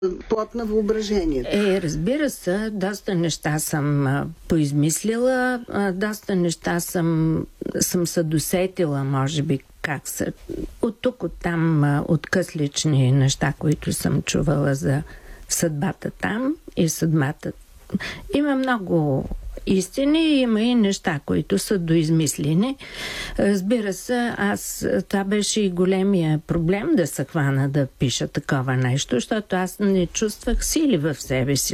плод на въображението. Разбира се, доста неща съм поизмислила, доста неща съм се досетила, може би, как са. От тук, от там, откъслични неща, които съм чувала за съдбата там и съдбата. Има много истини, има и неща, които са доизмислени. Разбира се, това беше и големия проблем да се хвана да пиша такова нещо, защото аз не чувствах сили в себе си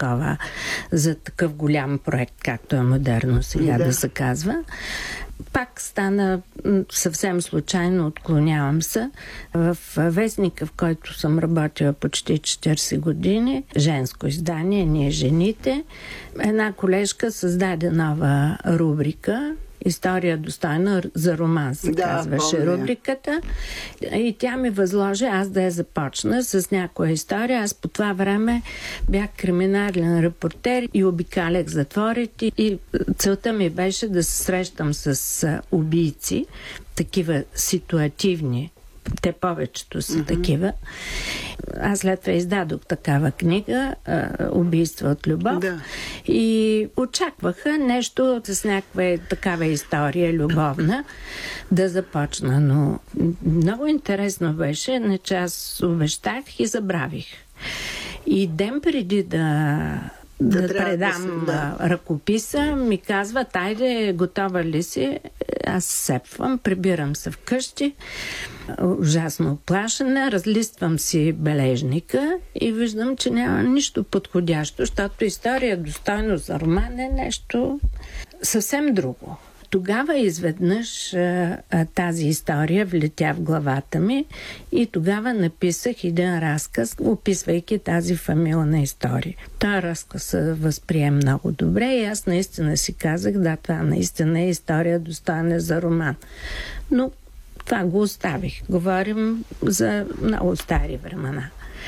за такъв голям проект, както е модерно сега да се казва. Пак стана съвсем случайно, отклонявам се. В вестника, в който съм работила почти 40 години, женско издание, ние жените, една колежка създаде нова рубрика "История достойна за роман", се казваше рубриката. И тя ми възложи аз да я започна с някоя история. Аз по това време бях криминален репортер и обикалях затворите. И целта ми беше да се срещам с убийци, такива ситуативни. Те повечето са такива. Аз след това издадох такава книга "Убийства от любов". Да. И очакваха нещо с някаква такава история любовна да започна. Но много интересно беше, че аз обещах и забравих. И ден преди да предам ръкописа, ми казват: "Айде, готова ли си?" Аз сепвам, прибирам се вкъщи, ужасно оплашена, разлиствам си бележника и виждам, че няма нищо подходящо, защото история достойно за роман е нещо съвсем друго. Тогава изведнъж тази история влетя в главата ми и тогава написах един разказ, описвайки тази фамилна история. Този разказ се възприе много добре и аз наистина си казах: да, това наистина е история достойна за роман. Но това го оставих. Говорим за много стари времена.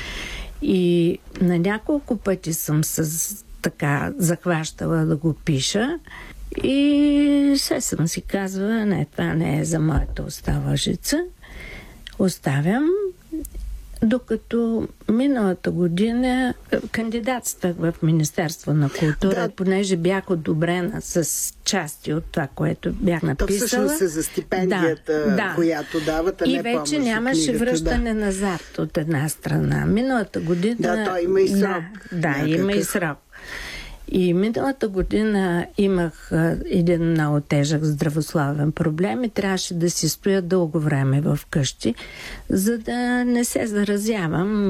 И на няколко пъти съм се захващала да го пиша. И се съм си казвала: не, това не е за моята уста лъжица. Оставям, докато миналата година кандидатствах в Министерство на култура, понеже бях одобрена с части от това, което бях написала. То всъщност е за стипендията, която дават, а не помощ. И вече нямаше връщане назад от една страна. Миналата година... Да, то има и срок. Има и срок. И миналата година имах един много тежък здравословен проблем и трябваше да си стоя дълго време в къщи, за да не се заразявам,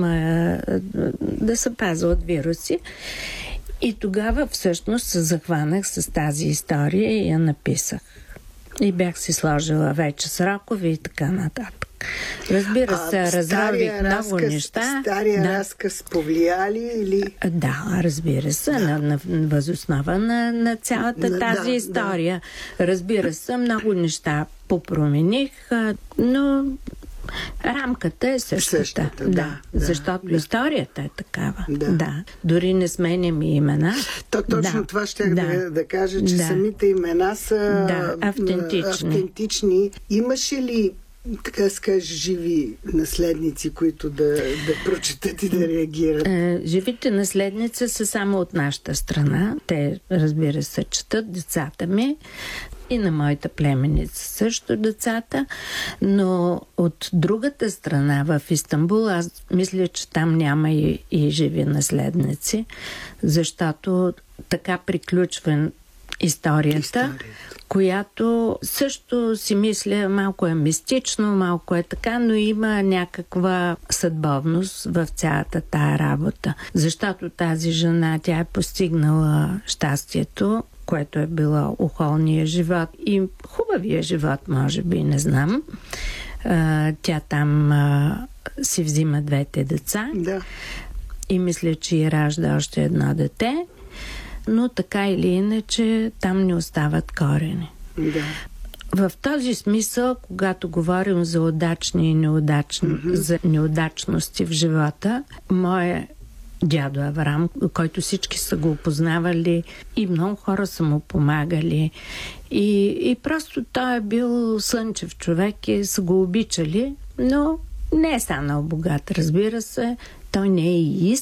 да се пазя от вируси. И тогава всъщност се захванах с тази история и я написах. И бях си сложила вече срокове и така нататък. Разбира се, разрових много неща. Стария разказ повлия ли или? Да, разбира се, на възоснова на цялата тази история. Разбира се, много неща попромених, но рамката е същата. Защото историята е такава. Да. Дори не сменям и имена. Точно това щях да кажа, че самите имена са автентични. Имаше ли, така се каже, живи наследници, които да прочетат и да реагират? Живите наследници са само от нашата страна. Те, разбира се, четат, децата ми и на моята племеница също децата, но от другата страна, в Истанбул, аз мисля, че там няма и живи наследници, защото така приключва историята, която също си мисля малко е мистично, малко е така, но има някаква съдбовност в цялата тая работа. Защото тази жена, тя е постигнала щастието, което е било охолния живот и хубавия живот, може би, не знам. Тя там си взима двете деца и мисля, че и ражда още едно дете, но така или иначе там не остават корени. В този смисъл, когато говорим за удачни и неудачни, за неудачности в живота, моя дядо Аврам, който всички са го опознавали и много хора са му помагали. И просто той е бил слънчев човек и са го обичали, но не е станал богат, разбира се. Той не е и